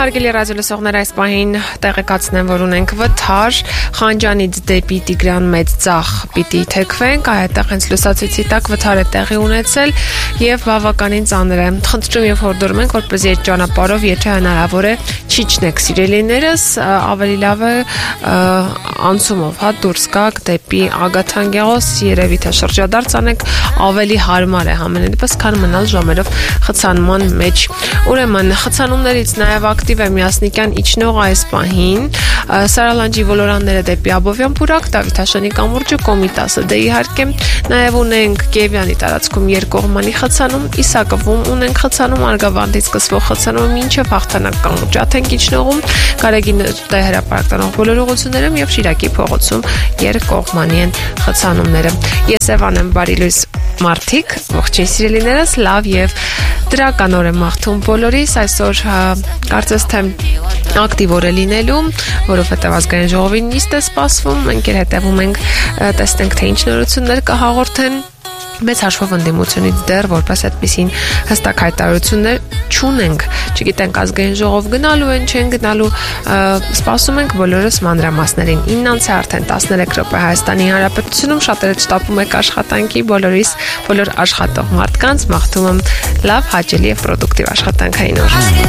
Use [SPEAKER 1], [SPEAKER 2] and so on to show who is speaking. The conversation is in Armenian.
[SPEAKER 1] Հարգելի ռադիոլսողներ, այս պահին տեղեկացնեմ, որ ունենք վթար Խանջանից դեպի Տիգրան մեծ ծախ պիտի թեքվենք, այդտեղ հենց լուսացույցի տակ վթար է տեղի ունեցել եւ բավականին ծանր է։ Խնդրում եւ հորդորում ենք, որպեսզի այդ ճանապարհով, եթե հնարավոր է, չիջնեք սիրելիներս, ավելի լավ է անցումով դուրս գաք դեպի Ագաթանգեղոս, երևի թե շրջադարձ անեք, ավելի հարմար է համենայն դեպս, քան մնալ ժամերով խցանման մեջ։ Ուրեմն խցանումներից նաեւ ակտիվ է Միասնիկյան իջնող այս պահին, Սարալանջի ոլորանները դեպի Աբովյան պուրակ, Դավիթաշանի կամուրջը, Կոմիտասը, դե իհարկե նաեւ ունենք Կիևյանի տարածքում երկկողմանի խցանում, Իսակովում ունենք խցանում, Արգավանդից սկսվող խցանումը մինչև հաղթանակ կամուրջ Աթենք իջնողում, Գարեգին հրապարակ տանող բոլոր ուղղություններում եւ Շիրակի փողոցում երկկողմանի են խցանումները։ Ես Էվան եմ, բարի լույս մարդիկ, ողջույն սիրելիներս, լավ եւ դրական օր եմ մաղթում բոլորիս, այսօր կարծես թե ակտիվ օր է լինելու, որովհետեւ ազգային ժողովի նիստ է սպասվում, մենք հետևում ենք, տեսնենք թե ինչ նորություններ կհաղորդեն։ Մեծ հաշվով ընդդիմությունից դեռ որպես այդպիսին հստակ հայտարարություններ չունենք, չգիտենք ազգային ժողով գնալու են, չեն գնալու, սպասում ենք բոլորս մանրամասներին։ 9-ից արդեն 13 րոպե Հայաստանի Հանրապետությունում, շատերը շտապում եք աշխատանքի, բոլոր աշխատող մարդկանց մաղթում եմ լավ, հաճելի եւ պրոդուկտիվ աշխատանքային օր։